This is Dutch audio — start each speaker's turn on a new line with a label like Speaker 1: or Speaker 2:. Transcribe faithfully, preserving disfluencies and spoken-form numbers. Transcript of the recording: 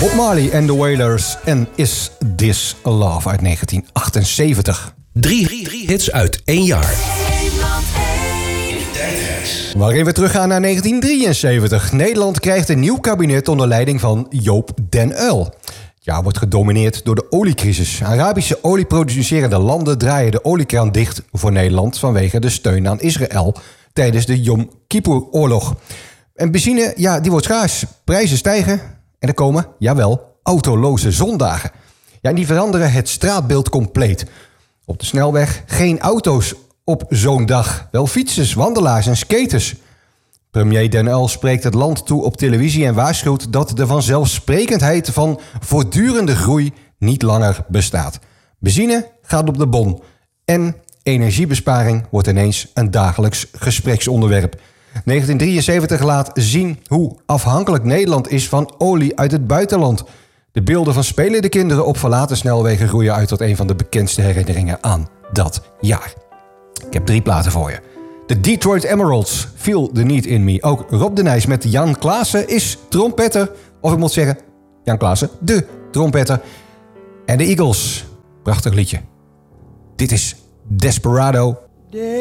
Speaker 1: Bob Marley en The Wailers en Is This Love uit negentien achtenzeventig.
Speaker 2: Drie, drie, drie hits uit één jaar.
Speaker 1: Waarin we teruggaan naar negentien drieënzeventig. Nederland krijgt een nieuw kabinet onder leiding van Joop den Uyl. Het jaar wordt gedomineerd door de oliecrisis. Arabische olieproducerende landen draaien de oliekraan dicht voor Nederland vanwege de steun aan Israël tijdens de Yom Kippur-oorlog. En benzine, ja, die wordt schaars. Prijzen stijgen en er komen, jawel, autoloze zondagen. Ja, en die veranderen het straatbeeld compleet. Op de snelweg geen auto's op zo'n dag. Wel fietsers, wandelaars en skaters. Premier Den Uyl spreekt het land toe op televisie en waarschuwt dat de vanzelfsprekendheid van voortdurende groei niet langer bestaat. Benzine gaat op de bon. En energiebesparing wordt ineens een dagelijks gespreksonderwerp. negentien drieënzeventig laat zien hoe afhankelijk Nederland is van olie uit het buitenland. De beelden van spelende kinderen op verlaten snelwegen groeien uit tot een van de bekendste herinneringen aan dat jaar. Ik heb drie platen voor je. De Detroit Emeralds, Feel the Need in Me. Ook Rob de Nijs met Jan Klaassen is trompetter. Of ik moet zeggen, Jan Klaassen, de trompetter. En de Eagles, prachtig liedje. Dit is Desperado.